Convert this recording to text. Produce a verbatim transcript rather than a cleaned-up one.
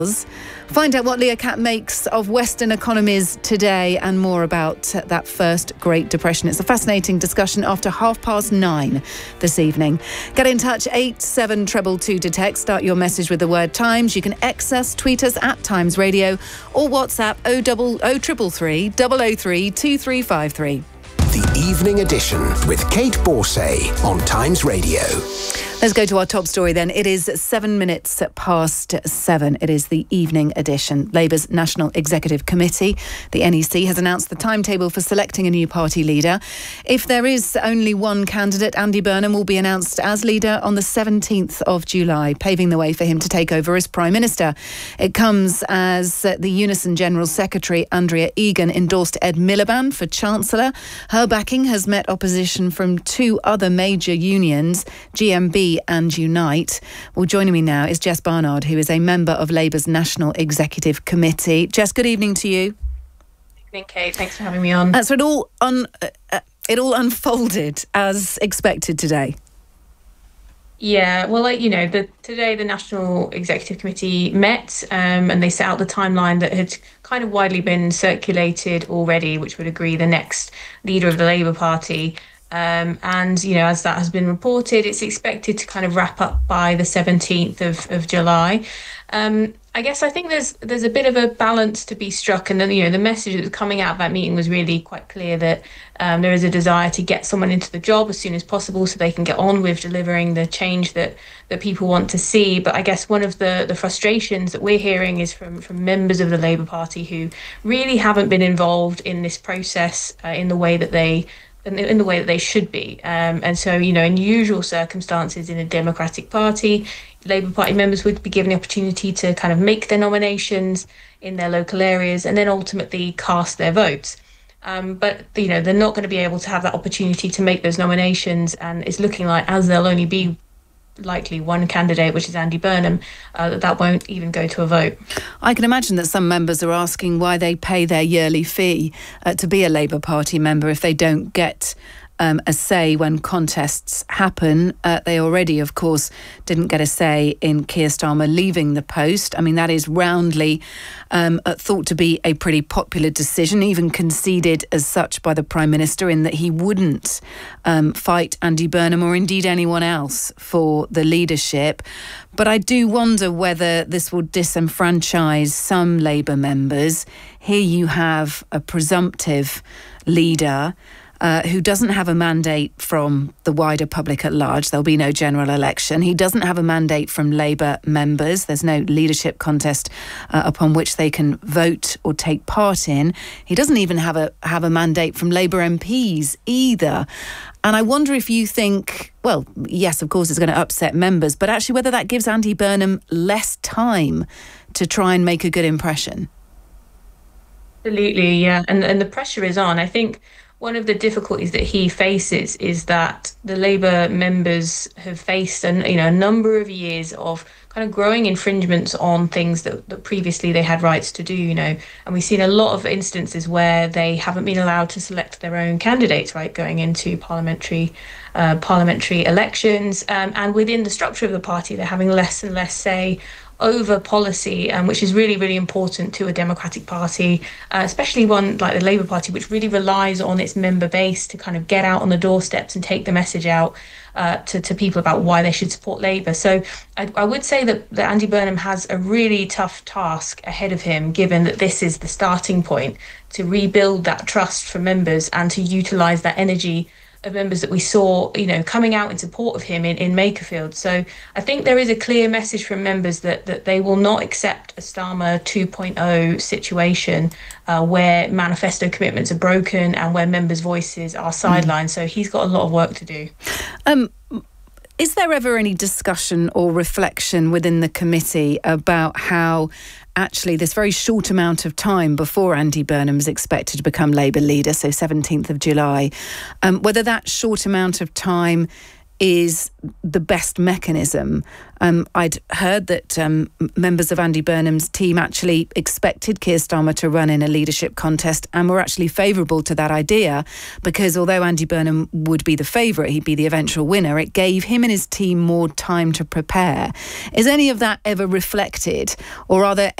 Find out what Leah Catt makes of Western economies today and more about that first Great Depression. It's a fascinating discussion after half past nine this evening. Get in touch, eight seven two two to text. Start your message with the word Times. You can X us, tweet us at Times Radio or WhatsApp oh three three three, oh oh three, two three five three. The Evening Edition with Kate Borsay on Times Radio. Let's go to our top story then. It is seven minutes past seven. It is the Evening Edition. Labour's National Executive Committee, the N E C, has announced the timetable for selecting a new party leader. If there is only one candidate, Andy Burnham will be announced as leader on the seventeenth of July, paving the way for him to take over as Prime Minister. It comes as the Unison General Secretary, Andrea Egan, endorsed Ed Miliband for Chancellor. Her backing has met opposition from two other major unions, G M B and Unite. Well, joining me now is Jess Barnard, who is a member of Labour's National Executive Committee. Jess, good evening to you. Good evening, Kate. Thanks for having me on. Uh, so it all un- uh, it all unfolded as expected today. Yeah, well, like, you know, the, today the National Executive Committee met um, and they set out the timeline that had kind of widely been circulated already, which would agree the next leader of the Labour Party. Um, and, you know, as that has been reported, it's expected to kind of wrap up by the seventeenth of, of July. Um, I guess I think there's there's a bit of a balance to be struck. And then, you know, the message that was coming out of that meeting was really quite clear that um, there is a desire to get someone into the job as soon as possible so they can get on with delivering the change that, that people want to see. But I guess one of the, the frustrations that we're hearing is from, from members of the Labour Party who really haven't been involved in this process uh, in the way that they In the, in the way that they should be. Um, and so, you know, in usual circumstances in a Democratic Party, Labour Party members would be given the opportunity to kind of make their nominations in their local areas and then ultimately cast their votes. Um, but, you know, they're not going to be able to have that opportunity to make those nominations. And it's looking like, as there'll only be likely one candidate, which is Andy Burnham, uh, that that won't even go to a vote. I can imagine that some members are asking why they pay their yearly fee uh, to be a Labour Party member if they don't get um, a say when contests happen. Uh, they already, of course, didn't get a say in Keir Starmer leaving the post. I mean, that is roundly um, thought to be a pretty popular decision, even conceded as such by the Prime Minister, in that he wouldn't um, fight Andy Burnham or indeed anyone else for the leadership. But I do wonder whether this will disenfranchise some Labour members. Here you have a presumptive leader Uh, who doesn't have a mandate from the wider public at large. There'll be no general election. He doesn't have a mandate from Labour members. There's no leadership contest uh, upon which they can vote or take part in. He doesn't even have a have a mandate from Labour M Ps either. And I wonder if you think, well, yes, of course, it's going to upset members, but actually whether that gives Andy Burnham less time to try and make a good impression. Absolutely, yeah. And, and the pressure is on. I think one of the difficulties that he faces is that the Labour members have faced an, you know, a number of years of kind of growing infringements on things that, that previously they had rights to do, you know, and we've seen a lot of instances where they haven't been allowed to select their own candidates, right, going into parliamentary uh, parliamentary elections. Um, and within the structure of the party, they're having less and less say over policy, um, which is really, really important to a democratic party, uh, especially one like the Labour Party, which really relies on its member base to kind of get out on the doorsteps and take the message out uh, to, to people about why they should support Labour. So I, I would say that, that Andy Burnham has a really tough task ahead of him, given that this is the starting point to rebuild that trust from members and to utilise that energy of members that we saw, you know, coming out in support of him in, in Makerfield. So I think there is a clear message from members that, that they will not accept a Starmer two point oh situation uh, where manifesto commitments are broken and where members' voices are sidelined. Mm. So he's got a lot of work to do. Um, is there ever any discussion or reflection within the committee about how actually this very short amount of time before Andy Burnham is expected to become Labour leader, so seventeenth of July, um, whether that short amount of time is the best mechanism. Um, I'd heard that um, members of Andy Burnham's team actually expected Keir Starmer to run in a leadership contest and were actually favourable to that idea, because although Andy Burnham would be the favourite, he'd be the eventual winner, it gave him and his team more time to prepare. Is any of that ever reflected, or are there